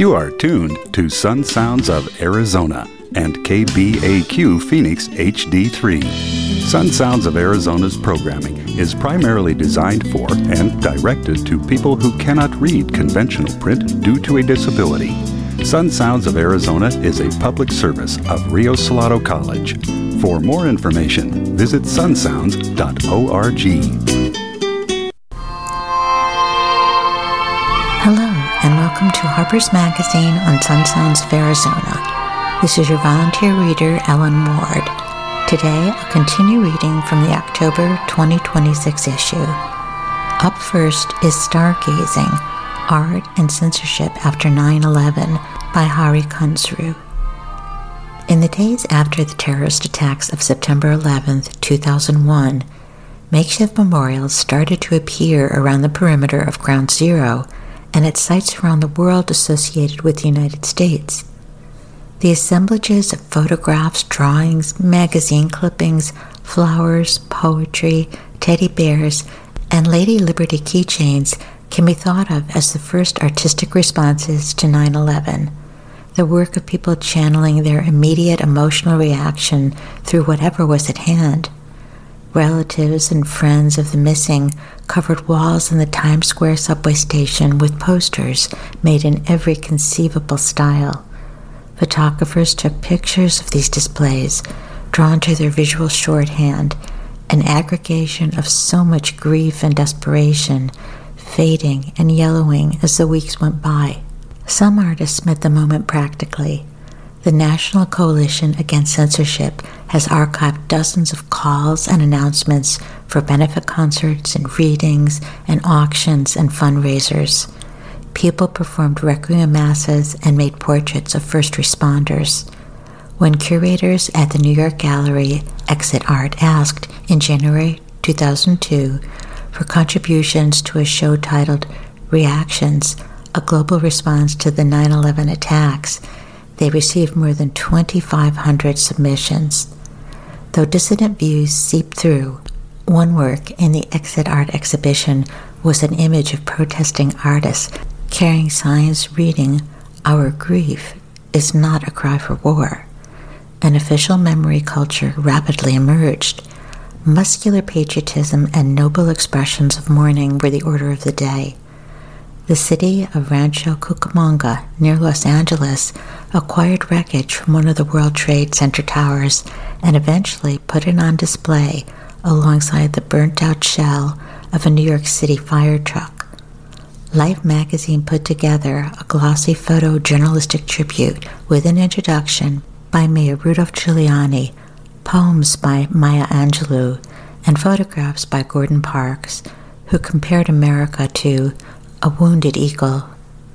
You are tuned to Sun Sounds of Arizona and KBAQ Phoenix HD3. Sun Sounds of Arizona's programming is primarily designed for and directed to people who cannot read conventional print due to a disability. Sun Sounds of Arizona is a public service of Rio Salado College. For more information, visit sunsounds.org. Hello, and welcome to Harper's Magazine on Sun Sounds of Arizona. This is your volunteer reader, Ellen Ward. Today, I'll continue reading from the October 2026 issue. Up first is Stargazing, Art and Censorship After 9/11 by Hari Kunzru. In the days after the terrorist attacks of September 11, 2001, makeshift memorials started to appear around the perimeter of Ground Zero and at sites around the world associated with the United States. The assemblages of photographs, drawings, magazine clippings, flowers, poetry, teddy bears, and Lady Liberty keychains can be thought of as the first artistic responses to 9/11, the work of people channeling their immediate emotional reaction through whatever was at hand. Relatives and friends of the missing covered walls in the Times Square subway station with posters made in every conceivable style. Photographers took pictures of these displays, drawn to their visual shorthand, an aggregation of so much grief and desperation, fading and yellowing as the weeks went by. Some artists met the moment practically. The National Coalition Against Censorship has archived dozens of calls and announcements for benefit concerts and readings and auctions and fundraisers. People performed requiem masses and made portraits of first responders. When curators at the New York gallery Exit Art asked in January 2002 for contributions to a show titled Reactions, a global response to the 9/11 attacks, they received more than 2,500 submissions. Though dissident views seeped through, one work in the Exit Art exhibition was an image of protesting artists carrying signs reading, "Our grief is not a cry for war." An official memory culture rapidly emerged. Muscular patriotism and noble expressions of mourning were the order of the day. The city of Rancho Cucamonga, near Los Angeles, acquired wreckage from one of the World Trade Center towers and eventually put it on display alongside the burnt-out shell of a New York City fire truck. Life magazine put together a glossy photojournalistic tribute with an introduction by Mayor Rudolph Giuliani, poems by Maya Angelou, and photographs by Gordon Parks, who compared America to a wounded eagle.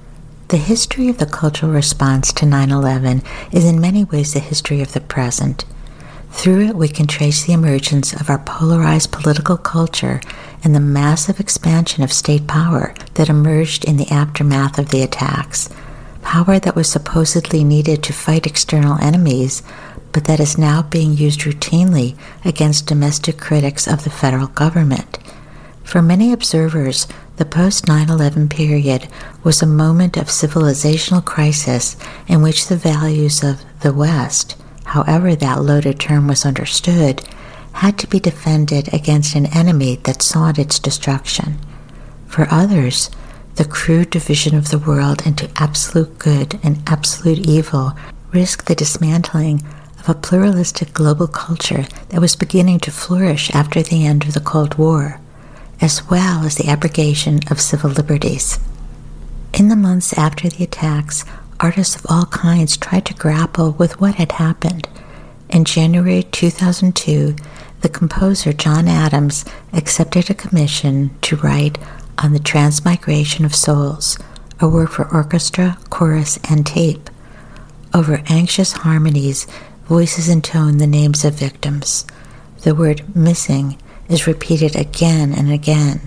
The history of the cultural response to 9/11 is in many ways the history of the present. Through it, we can trace the emergence of our polarized political culture and the massive expansion of state power that emerged in the aftermath of the attacks. Power that was supposedly needed to fight external enemies, but that is now being used routinely against domestic critics of the federal government. For many observers, the post-9/11 period was a moment of civilizational crisis in which the values of the West, however that loaded term was understood, had to be defended against an enemy that sought its destruction. For others, the crude division of the world into absolute good and absolute evil risked the dismantling of a pluralistic global culture that was beginning to flourish after the end of the Cold War, as well as the abrogation of civil liberties. In the months after the attacks, artists of all kinds tried to grapple with what had happened. In January 2002, the composer John Adams accepted a commission to write on the Transmigration of Souls, a work for orchestra, chorus, and tape. Over anxious harmonies, voices intone the names of victims. The word missing is repeated again and again.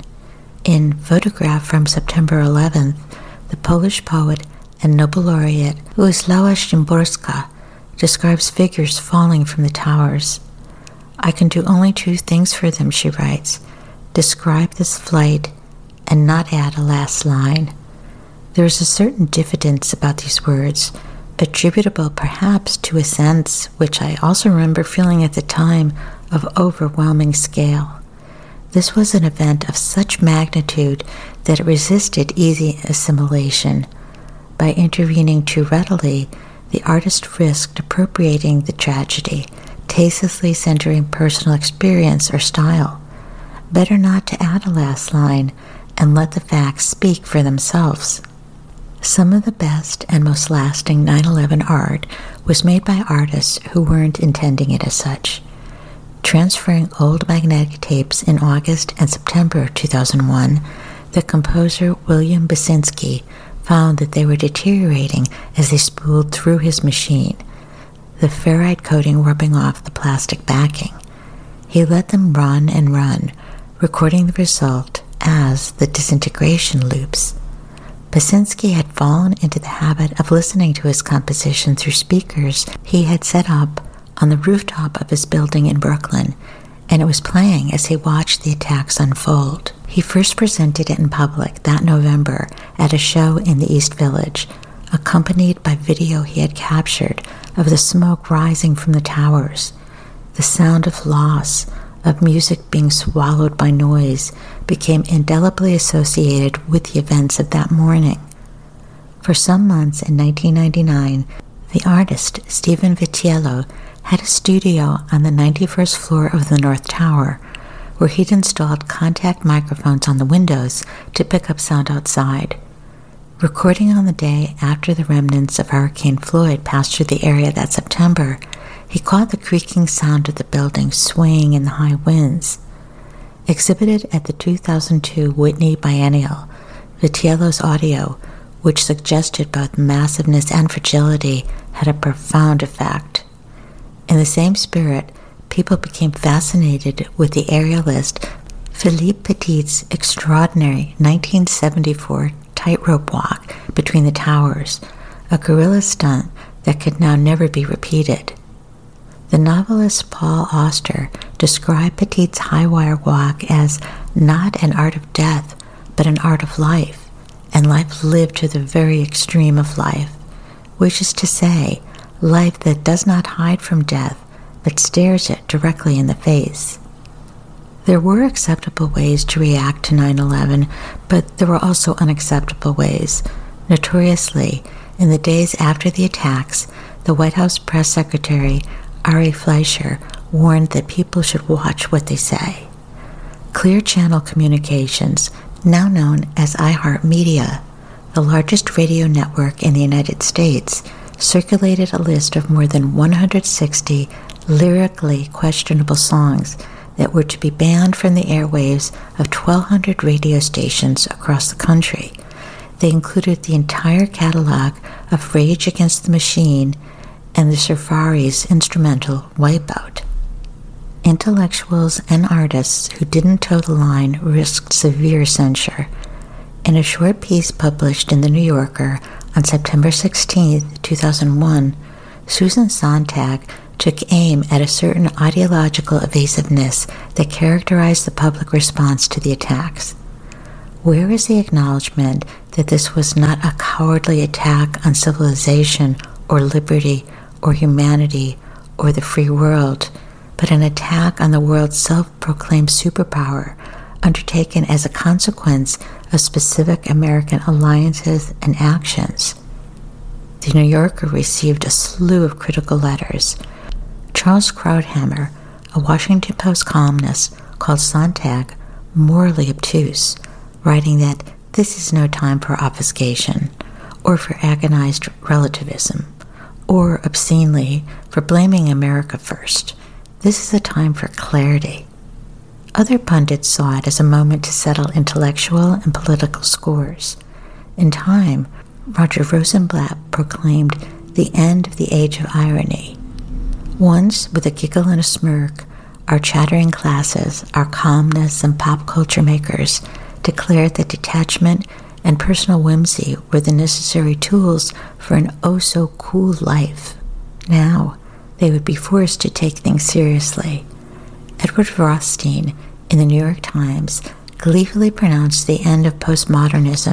In Photograph from September 11th, the Polish poet and Nobel laureate Wisława Szymborska describes figures falling from the towers. "I can do only two things for them," she writes, "describe this flight and not add a last line. There is a certain diffidence about these words, attributable perhaps to a sense, which I also remember feeling at the time, of overwhelming scale. This was an event of such magnitude that it resisted easy assimilation. By intervening too readily, the artist risked appropriating the tragedy, tastelessly centering personal experience or style. Better not to add a last line and let the facts speak for themselves. Some of the best and most lasting 9/11 art was made by artists who weren't intending it as such. Transferring old magnetic tapes in August and September 2001, the composer William Basinski found that they were deteriorating as they spooled through his machine, the ferrite coating rubbing off the plastic backing. He let them run and run, recording the result as the disintegration loops. Basinski had fallen into the habit of listening to his composition through speakers he had set up on the rooftop of his building in Brooklyn, and it was playing as he watched the attacks unfold. He first presented it in public that November at a show in the East Village, accompanied by video he had captured of the smoke rising from the towers. The sound of loss, of music being swallowed by noise, became indelibly associated with the events of that morning. For some months in 1999, the artist Stephen Vitiello had a studio on the 91st floor of the North Tower, where he'd installed contact microphones on the windows to pick up sound outside. Recording on the day after the remnants of Hurricane Floyd passed through the area that September, he caught the creaking sound of the building swaying in the high winds. Exhibited at the 2002 Whitney Biennial, Vitiello's audio, which suggested both massiveness and fragility, had a profound effect. In the same spirit, people became fascinated with the aerialist Philippe Petit's extraordinary 1974 tightrope walk between the towers, a guerrilla stunt that could now never be repeated. The novelist Paul Auster described Petit's high-wire walk as not an art of death, but an art of life, and life lived to the very extreme of life, which is to say, life that does not hide from death, but stares it directly in the face. There were acceptable ways to react to 9/11, but there were also unacceptable ways. Notoriously, in the days after the attacks, the White House press secretary, Ari Fleischer, warned that people should watch what they say. Clear Channel Communications, now known as iHeartMedia, the largest radio network in the United States, circulated a list of more than 160 lyrically questionable songs that were to be banned from the airwaves of 1,200 radio stations across the country. They included the entire catalog of Rage Against the Machine and the Surfaris' instrumental Wipeout. Intellectuals and artists who didn't toe the line risked severe censure. In a short piece published in The New Yorker on September 16, 2001, Susan Sontag took aim at a certain ideological evasiveness that characterized the public response to the attacks. Where is the acknowledgement that this was not a cowardly attack on civilization or liberty or humanity or the free world, but an attack on the world's self-proclaimed superpower, undertaken as a consequence of specific American alliances and actions? The New Yorker received a slew of critical letters. Charles Krauthammer, a Washington Post columnist, called Sontag morally obtuse, writing that this is no time for obfuscation or for agonized relativism, or obscenely for blaming America first. This is a time for clarity. Other pundits saw it as a moment to settle intellectual and political scores. In time, Roger Rosenblatt proclaimed the end of the age of irony. Once, with a giggle and a smirk, our chattering classes, our columnists and pop culture makers declared that detachment and personal whimsy were the necessary tools for an oh-so-cool life. Now, they would be forced to take things seriously. Edward Rothstein, in the New York Times, gleefully pronounced the end of postmodernism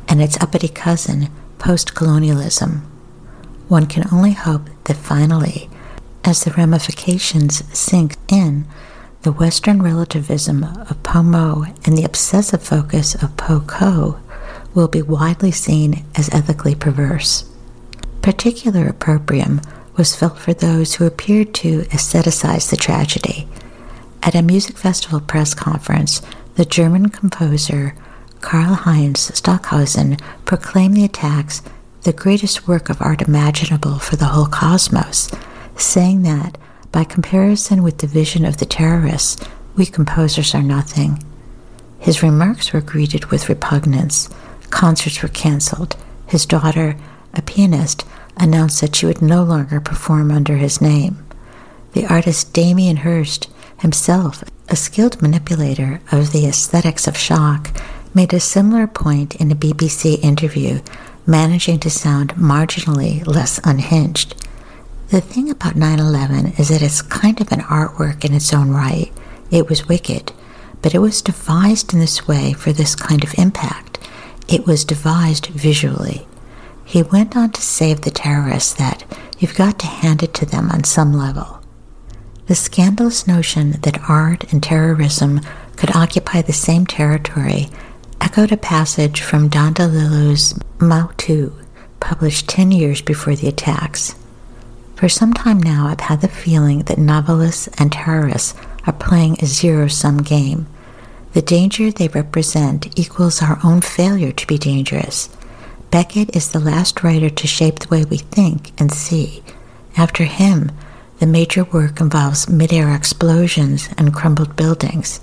and its uppity cousin, post-colonialism. One can only hope that finally, as the ramifications sink in, the Western relativism of POMO and the obsessive focus of POCO will be widely seen as ethically perverse. Particular opprobrium was felt for those who appeared to aestheticize the tragedy. At a music festival press conference, the German composer Karl-Heinz Stockhausen proclaimed the attacks the greatest work of art imaginable for the whole cosmos, saying that, by comparison with the vision of the terrorists, we composers are nothing. His remarks were greeted with repugnance. Concerts were canceled. His daughter, a pianist, announced that she would no longer perform under his name. The artist Damien Hirst, himself a skilled manipulator of the aesthetics of shock, made a similar point in a BBC interview, managing to sound marginally less unhinged. The thing about 9/11 is that it's kind of an artwork in its own right. It was wicked, but it was devised in this way for this kind of impact. It was devised visually. He went on to say of the terrorists that you've got to hand it to them on some level. The scandalous notion that art and terrorism could occupy the same territory echoed a passage from Don DeLillo's Mao Tu, published 10 years before the attacks. For some time now, I've had the feeling that novelists and terrorists are playing a zero-sum game. The danger they represent equals our own failure to be dangerous. Beckett is the last writer to shape the way we think and see. After him, the major work involves mid-air explosions and crumbled buildings.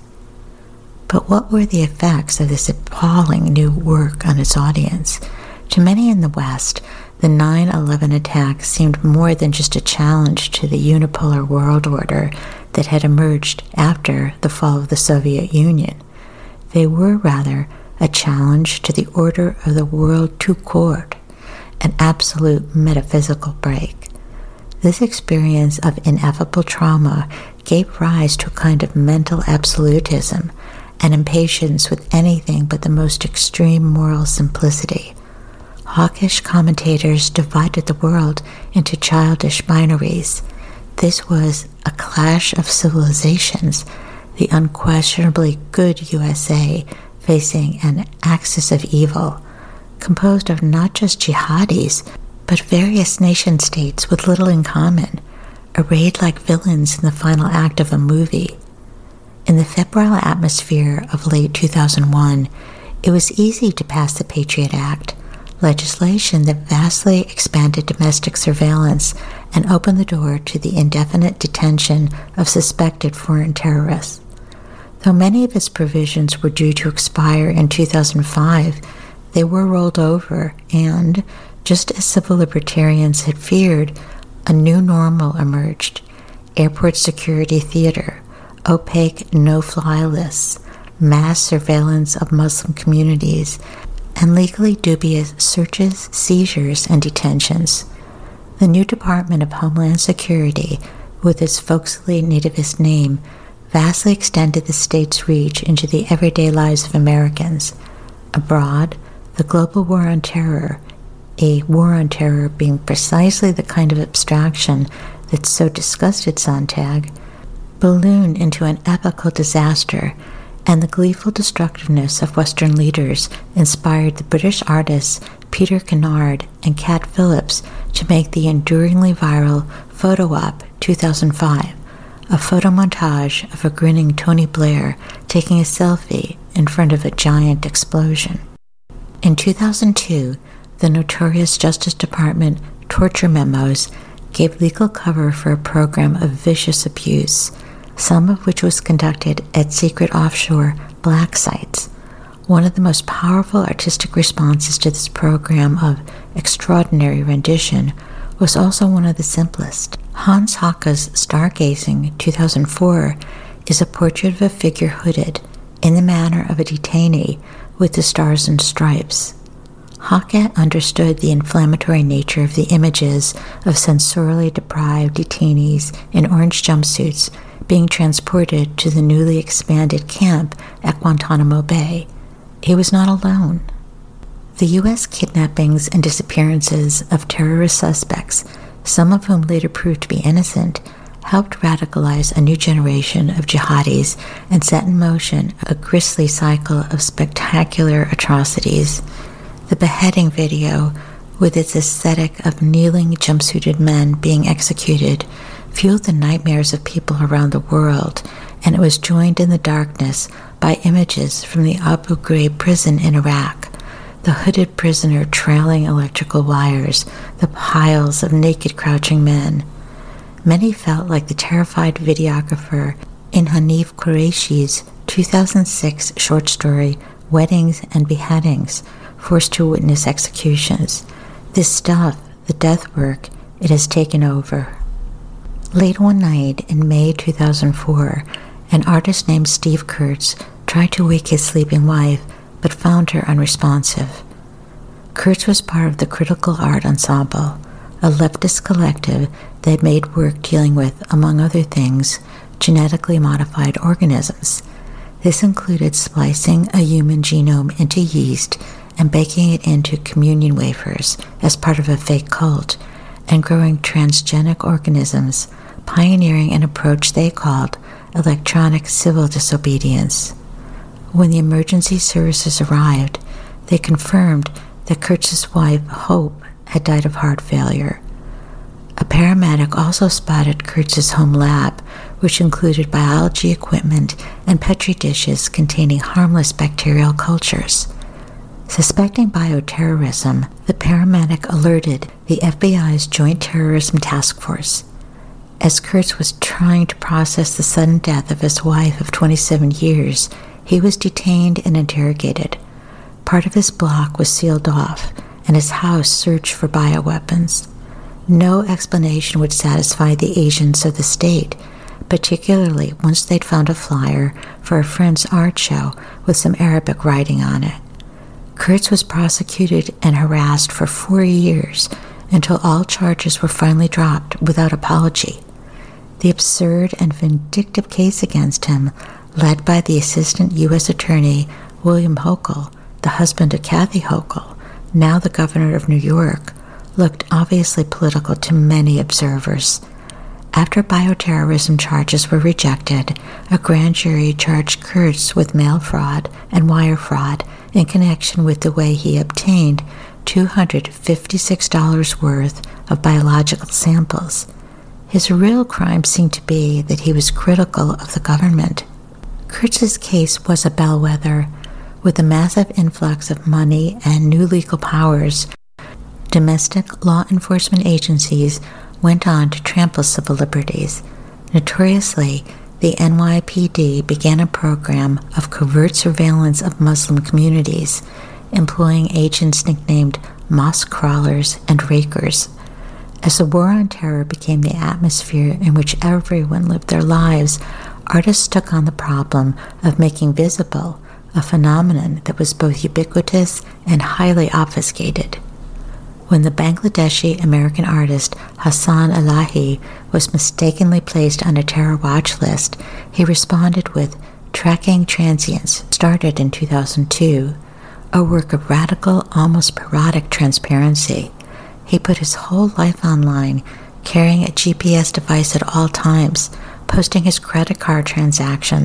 But what were the effects of this appalling new work on its audience? To many in the West, the 9/11 attacks seemed more than just a challenge to the unipolar world order that had emerged after the fall of the Soviet Union. They were rather a challenge to the order of the world tout court, an absolute metaphysical break. This experience of ineffable trauma gave rise to a kind of mental absolutism, an impatience with anything but the most extreme moral simplicity. Hawkish commentators divided the world into childish binaries. This was a clash of civilizations, the unquestionably good USA facing an axis of evil, composed of not just jihadis, but various nation-states with little in common, arrayed like villains in the final act of a movie. In the febrile atmosphere of late 2001, it was easy to pass the Patriot Act, legislation that vastly expanded domestic surveillance and opened the door to the indefinite detention of suspected foreign terrorists. Though many of its provisions were due to expire in 2005, they were rolled over and, just as civil libertarians had feared, a new normal emerged: airport security theater, opaque no-fly lists, mass surveillance of Muslim communities, and legally dubious searches, seizures, and detentions. The new Department of Homeland Security, with its folksily nativist name, vastly extended the state's reach into the everyday lives of Americans. Abroad, the global war on terror, a war on terror being precisely the kind of abstraction that so disgusted Sontag, ballooned into an epical disaster, and the gleeful destructiveness of Western leaders inspired the British artists Peter Kennard and Cat Phillips to make the enduringly viral Photo Op 2005, a photo montage of a grinning Tony Blair taking a selfie in front of a giant explosion. In 2002, the notorious Justice Department torture memos gave legal cover for a program of vicious abuse, some of which was conducted at secret offshore black sites. One of the most powerful artistic responses to this program of extraordinary rendition was also one of the simplest. Hans Hake's Stargazing 2004 is a portrait of a figure hooded, in the manner of a detainee, with the stars and stripes. Hake understood the inflammatory nature of the images of sensorially deprived detainees in orange jumpsuits being transported to the newly expanded camp at Guantanamo Bay. He was not alone. The U.S. kidnappings and disappearances of terrorist suspects, some of whom later proved to be innocent, helped radicalize a new generation of jihadis and set in motion a grisly cycle of spectacular atrocities. The beheading video, with its aesthetic of kneeling jumpsuited men being executed, fueled the nightmares of people around the world, and it was joined in the darkness by images from the Abu Ghraib prison in Iraq, the hooded prisoner trailing electrical wires, the piles of naked crouching men. Many felt like the terrified videographer in Hanif Qureishi's 2006 short story, Weddings and Beheadings, forced to witness executions. This stuff, the death work, it has taken over. Late one night in May 2004, an artist named Steve Kurtz tried to wake his sleeping wife, but found her unresponsive. Kurtz was part of the Critical Art Ensemble, a leftist collective that made work dealing with, among other things, genetically modified organisms. This included splicing a human genome into yeast and baking it into communion wafers as part of a fake cult, and growing transgenic organisms, pioneering an approach they called electronic civil disobedience. When the emergency services arrived, they confirmed that Kurtz's wife, Hope, had died of heart failure. A paramedic also spotted Kurtz's home lab, which included biology equipment and petri dishes containing harmless bacterial cultures. Suspecting bioterrorism, the paramedic alerted the FBI's Joint Terrorism Task Force. As Kurtz was trying to process the sudden death of his wife of 27 years, he was detained and interrogated. Part of his block was sealed off, and his house searched for bioweapons. No explanation would satisfy the agents of the state, particularly once they'd found a flyer for a friend's art show with some Arabic writing on it. Kurtz was prosecuted and harassed for 4 years until all charges were finally dropped without apology. The absurd and vindictive case against him, led by the Assistant U.S. Attorney William Hochul, the husband of Kathy Hochul, now the governor of New York, looked obviously political to many observers. After bioterrorism charges were rejected, a grand jury charged Kurtz with mail fraud and wire fraud in connection with the way he obtained $256 worth of biological samples. His real crime seemed to be that he was critical of the government. Kurtz's case was a bellwether. With a massive influx of money and new legal powers, domestic law enforcement agencies went on to trample civil liberties. Notoriously, the NYPD began a program of covert surveillance of Muslim communities, employing agents nicknamed mosque crawlers and rakers. As the war on terror became the atmosphere in which everyone lived their lives, artists took on the problem of making visible a phenomenon that was both ubiquitous and highly obfuscated. When the Bangladeshi American artist Hassan Elahi was mistakenly placed on a terror watch list, he responded with Tracking Transients, started in 2002, a work of radical, almost parodic transparency. He put his whole life online, carrying a GPS device at all times, posting his credit card transactions